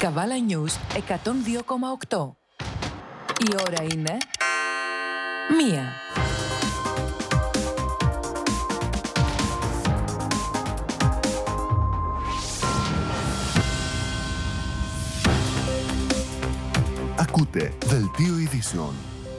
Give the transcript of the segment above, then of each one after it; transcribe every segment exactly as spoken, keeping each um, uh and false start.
Καβάλα News εκατόν δύο κόμμα οκτώ. Η ώρα είναι μία. Ακούτε Δελτίο Ειδήσεων.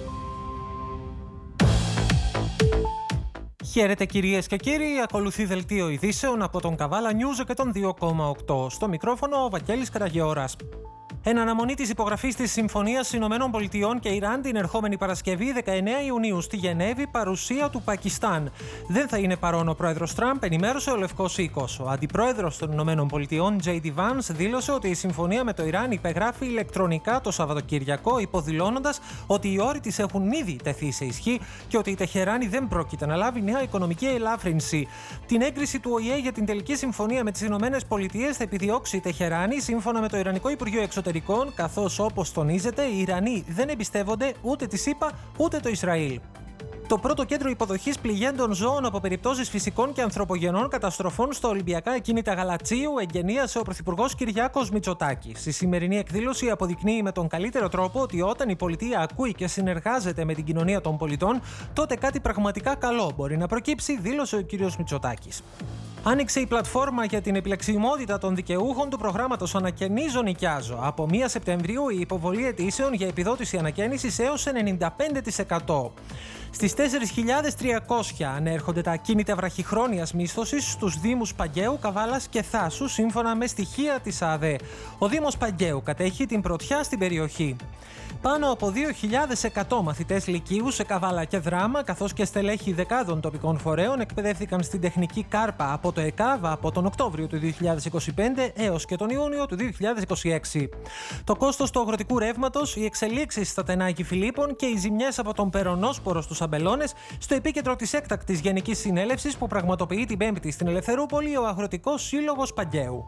Χαίρετε κυρίες και κύριοι, ακολουθεί Δελτίο Ειδήσεων από τον Καβάλα News εκατόν δύο κόμμα οκτώ. Στο μικρόφωνο ο Βαγγέλης Καραγεώρας. Εν αναμονή της υπογραφής της Συμφωνίας Ηνωμένων Πολιτειών και Ιράν την ερχόμενη Παρασκευή δεκαεννέα Ιουνίου στη Γενέβη, παρουσία του Πακιστάν. Δεν θα είναι παρόν ο πρόεδρος Τραμπ, ενημέρωσε ο Λευκός Οίκος. Ο αντιπρόεδρος των Ηνωμένων Πολιτειών, τζέι ντι Vance, δήλωσε ότι η συμφωνία με το Ιράν υπεγράφει ηλεκτρονικά το Σαββατοκυριακό, υποδηλώνοντας ότι οι όροι της έχουν ήδη τεθεί σε ισχύ και ότι η Τεχεράνη δεν πρόκειται να λάβει νέα οικονομική ελάφρυνση. Την έγκριση του Ο Η Ε για την τελική συμφωνία με τις Ηνωμένες Πολιτείες θα επιδιώξει η Τεχεράνη, σύμφωνα με το Ιρανικό Υπουργείο Εξωτερικών. Καθώς, όπως τονίζεται, οι Ιρανοί δεν εμπιστεύονται ούτε τη ΣΥΠΑ ούτε το Ισραήλ. Το πρώτο κέντρο υποδοχής πληγέντων ζώων από περιπτώσεις φυσικών και ανθρωπογενών καταστροφών στα Ολυμπιακά Ακίνητα Γαλατσίου εγκαινίασε ο Πρωθυπουργός Κυριάκος Μητσοτάκης. Η σημερινή εκδήλωση αποδεικνύει με τον καλύτερο τρόπο ότι όταν η πολιτεία ακούει και συνεργάζεται με την κοινωνία των πολιτών, τότε κάτι πραγματικά καλό μπορεί να προκύψει, δήλωσε ο κ. Μητσοτάκης. Άνοιξε η πλατφόρμα για την επιλεξιμότητα των δικαιούχων του προγράμματος Ανακαινίζω Νοικιάζω. Από πρώτη Σεπτεμβρίου η υποβολή αιτήσεων για επιδότηση ανακαίνησης έως ενενήντα πέντε τοις εκατό. Στις τέσσερις χιλιάδες τριακόσια ανέρχονται τα ακίνητα βραχυχρόνιας μίσθωσης στους Δήμους Παγκαίου, Καβάλας και Θάσου, σύμφωνα με στοιχεία της ΑΔΕ. Ο Δήμος Παγκαίου κατέχει την πρωτιά στην περιοχή. Πάνω από δύο χιλιάδες εκατό μαθητές λυκείου σε Καβάλα και Δράμα, καθώς και στελέχη δεκάδων τοπικών φορέων, εκπαιδεύτηκαν στην τεχνική Κάρπα από το ΕΚΑΒ από τον Οκτώβριο του δύο χιλιάδες είκοσι πέντε έως και τον Ιούνιο του δύο χιλιάδες είκοσι έξι. Το κόστος του αγροτικού ρεύματος, οι εξελίξεις στα Τενάκη Φιλίππων και οι ζημιές από τον περονόσπορο στους Αμπελώνες στο επίκεντρο της έκτακτης Γενικής Συνέλευσης που πραγματοποιεί την Πέμπτη στην Ελευθερούπολη ο Αγροτικός Σύλλογος Παγκαίου.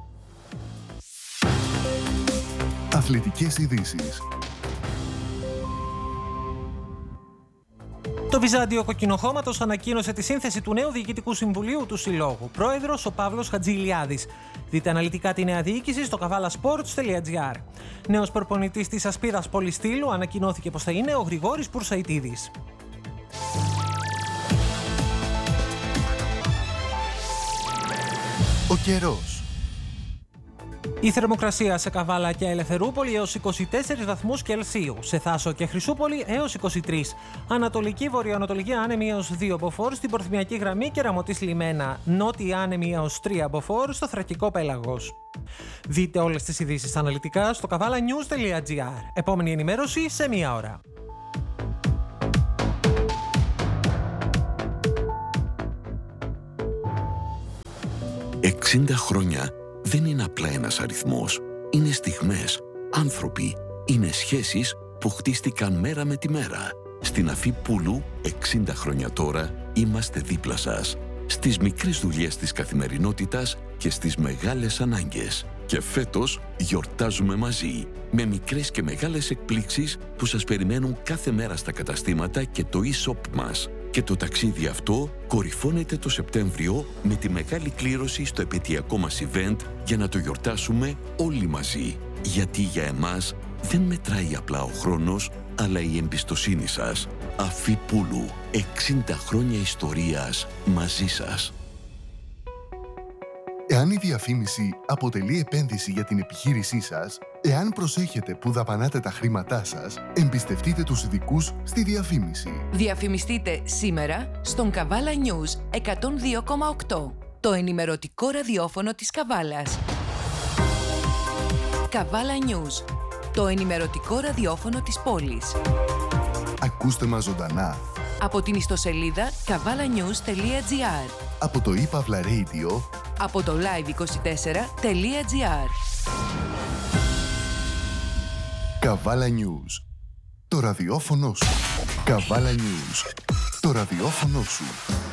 Αθλητικές ειδήσεις. Το Βυζάντιο Κοκκινοχώματος ανακοίνωσε τη σύνθεση του νέου Διοικητικού Συμβουλίου του Συλλόγου. Πρόεδρος ο Παύλος Χατζηλιάδης. Δείτε αναλυτικά τη νέα διοίκηση στο καβάλασπορτς τελεία τζι άρ. Νέος προπονητής της Ασπίδας Πολυστήλου ανακοινώθηκε πως θα είναι ο Γρηγόρης Πουρσαϊτίδης. Ο καιρός. Η θερμοκρασία σε Καβάλα και Ελευθερούπολη έως είκοσι τέσσερις βαθμούς Κελσίου, σε Θάσο και Χρυσούπολη έως είκοσι τρεις. Ανατολική βορειοανατολική άνεμη έως δύο μποφόρ στην Πορθμιακή Γραμμή και Ραμωτής Λιμένα. Νότια άνεμη έως τρία μποφόρ στο Θρακικό Πέλαγος. Δείτε όλες τις ειδήσεις αναλυτικά στο καβάλα νιους τελεία τζι άρ. Επόμενη ενημέρωση σε μία ώρα. εξήντα χρόνια δεν είναι απλά ένας αριθμός. Είναι στιγμές, άνθρωποι, είναι σχέσεις που χτίστηκαν μέρα με τη μέρα. Στην Αφή Πούλου, εξήντα χρόνια τώρα, είμαστε δίπλα σας. Στις μικρές δουλειές της καθημερινότητας και στις μεγάλες ανάγκες. Και φέτος γιορτάζουμε μαζί, με μικρές και μεγάλες εκπλήξεις που σας περιμένουν κάθε μέρα στα καταστήματα και το e-shop μας. Και το ταξίδι αυτό κορυφώνεται το Σεπτέμβριο με τη μεγάλη κλήρωση στο επαιτειακό μας event για να το γιορτάσουμε όλοι μαζί. Γιατί για εμάς δεν μετράει απλά ο χρόνος, αλλά η εμπιστοσύνη σας. Αφή Πούλου, εξήντα χρόνια ιστορίας μαζί σας. Εάν η διαφήμιση αποτελεί επένδυση για την επιχείρησή σας, εάν προσέχετε που δαπανάτε τα χρήματά σας, εμπιστευτείτε τους ειδικούς στη διαφήμιση. Διαφημιστείτε σήμερα στον Καβάλα News εκατόν δύο κόμμα οκτώ, το ενημερωτικό ραδιόφωνο της Καβάλας. Καβάλα News, το ενημερωτικό ραδιόφωνο της πόλης. Ακούστε μας ζωντανά από την ιστοσελίδα καβάλα νιους τελεία τζι άρ, από το iPavla Radio, από το λάιβ είκοσι τέσσερα τελεία τζι άρ. Καβάλα News, το ραδιόφωνο σου. Καβάλα News, το ραδιόφωνο σου.